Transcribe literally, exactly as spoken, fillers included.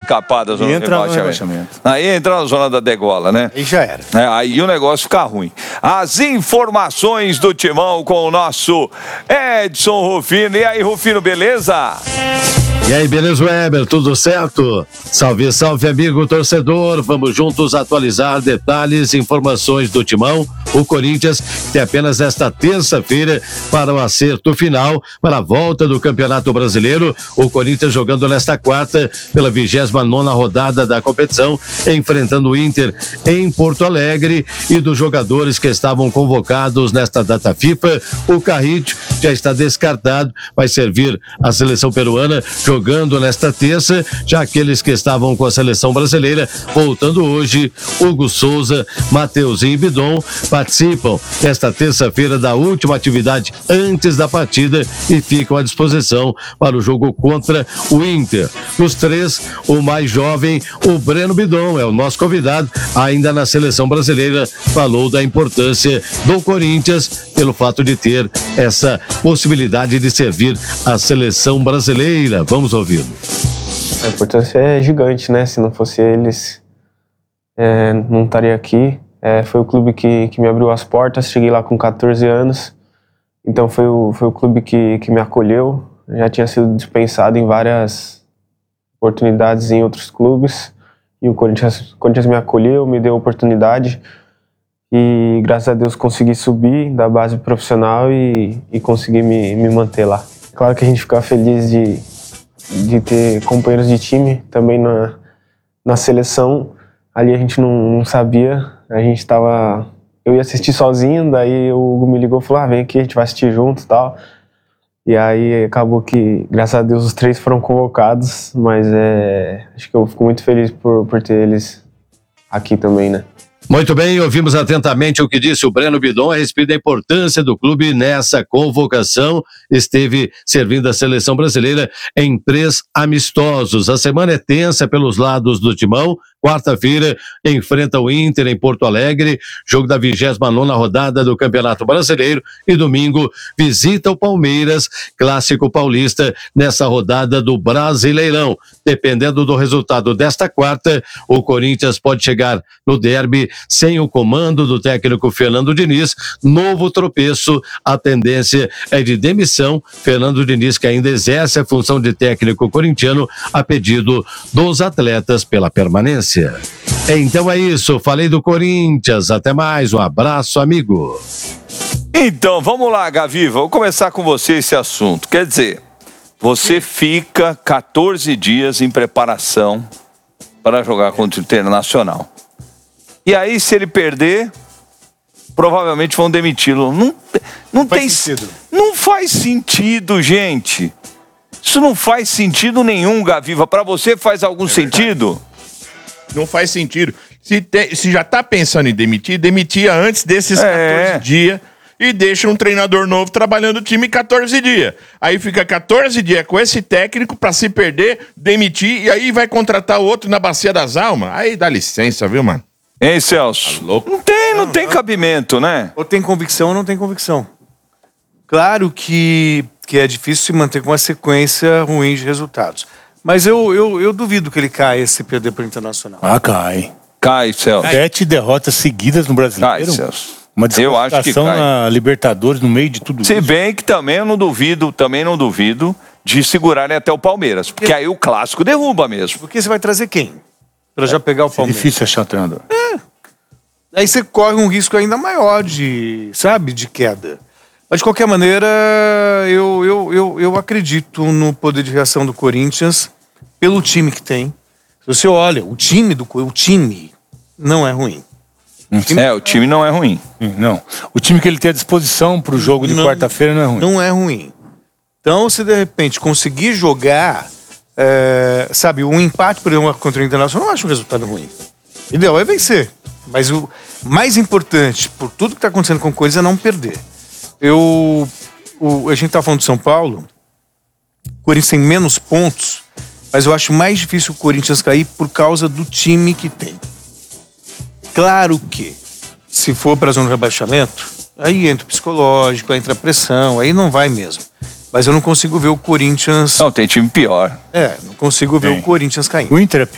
escapar da zona E do entra no rebaixamento. rebaixamento. Aí entra na zona da degola, né? Aí já era. É, aí o negócio fica ruim. As informações do Timão com o nosso Edson Rufino. E aí, Rufino, beleza? E aí, beleza, Weber? Tudo certo? Salve, salve, amigo torcedor. Vamos juntos atualizar detalhes e informações do Timão. O Corinthians tem apenas esta terça-feira para o acerto final para a volta do Campeonato Brasileiro. O Corinthians jogando nesta quarta pela vigésima nona rodada da competição, enfrentando o Inter em Porto Alegre. E dos jogadores que estavam convocados nesta data FIFA, o Carrillo já está descartado, vai servir a seleção peruana jogando nesta terça, já aqueles que estavam com a seleção brasileira voltando hoje, Hugo Souza, Mateuzinho e Bidon participam esta terça-feira da última atividade antes da partida e ficam à disposição para o jogo contra o Inter. Dos três, o mais jovem, o Breno Bidon, é o nosso convidado, ainda na seleção brasileira, falou da importância do Corinthians pelo fato de ter essa possibilidade de servir a seleção brasileira. Vamos ouvi-lo. A importância é gigante, né? Se não fosse eles, é, não estaria aqui. É, foi o clube que, que me abriu as portas, cheguei lá com catorze anos, então foi o, foi o clube que, que me acolheu. Eu já tinha sido dispensado em várias oportunidades em outros clubes, e o Corinthians, o Corinthians me acolheu, me deu a oportunidade, e graças a Deus consegui subir da base profissional e, e consegui me, me manter lá. Claro que a gente fica feliz de, de ter companheiros de time também na, na seleção. Ali a gente não, não sabia, a gente tava... Eu ia assistir sozinho, daí o Hugo me ligou e falou, ah, vem aqui, a gente vai assistir junto e tal. E aí acabou que, graças a Deus, os três foram convocados, mas é, acho que eu fico muito feliz por, por ter eles aqui também, né? Muito bem, ouvimos atentamente o que disse o Breno Bidon a respeito da importância do clube nessa convocação. Esteve servindo a seleção brasileira em três amistosos. A semana é tensa pelos lados do Timão. Quarta-feira enfrenta o Inter em Porto Alegre, jogo da vigésima nona rodada do Campeonato Brasileiro, e domingo visita o Palmeiras, clássico paulista, nessa rodada do Brasileirão. Dependendo do resultado desta quarta, o Corinthians pode chegar no derby sem o comando do técnico Fernando Diniz. Novo tropeço, a tendência é de demissão. Fernando Diniz, que ainda exerce a função de técnico corintiano, a pedido dos atletas pela permanência. Então é isso, falei do Corinthians, até mais, um abraço, amigo. Então, vamos lá, Gaviva, vou começar com você esse assunto. Quer dizer, você fica catorze dias em preparação para jogar contra o Internacional. E aí, se ele perder, provavelmente vão demiti-lo. Não, não tem sentido. Não faz sentido, gente. Isso não faz sentido nenhum, Gaviva. Para você faz algum é sentido? Não faz sentido. Se, te, se já tá pensando em demitir, demitia antes desses é. catorze dias e deixa um treinador novo trabalhando o time catorze dias. Aí fica catorze dias com esse técnico pra se perder, demitir, e aí vai contratar outro na Bacia das Almas. Aí dá licença, viu, mano? Hein, Celso? Tá louco? Não tem, não, não tem não. cabimento, né? Ou tem convicção ou não tem convicção. Claro que, que é difícil se manter com uma sequência ruim de resultados. Mas eu, eu, eu duvido que ele caia se perder para o Internacional. Ah, cai. Cai, Celso. Sete derrotas seguidas no Brasileiro. Cai, Celso. Uma eu acho que cai. na Libertadores no meio de tudo Se isso. Se bem que também eu não duvido, também não duvido de segurarem até o Palmeiras. Porque aí o clássico derruba mesmo. Porque você vai trazer quem? Para já pegar o Palmeiras. É difícil achar treinador. É. Aí você corre um risco ainda maior de, sabe, de queda. Mas, de qualquer maneira, eu, eu, eu, eu acredito no poder de reação do Corinthians pelo time que tem. Se você olha, o time, do, o time não é ruim. O time é, o time não é ruim. Não. O time que ele tem à disposição para o jogo de quarta-feira não é ruim. Não é ruim. Então, se de repente conseguir jogar, é, sabe, um empate, por exemplo, contra o Internacional, eu não acho um resultado ruim. O ideal é vencer. Mas o mais importante, por tudo que está acontecendo com coisa, é não perder. Eu, o, a gente tá falando de São Paulo, o Corinthians tem menos pontos, mas eu acho mais difícil o Corinthians cair por causa do time que tem. Claro que, se for para a zona de rebaixamento, aí entra o psicológico, entra a pressão, aí não vai mesmo. Mas eu não consigo ver o Corinthians... Não, tem time pior. É, não consigo ver tem. o Corinthians caindo. O Inter é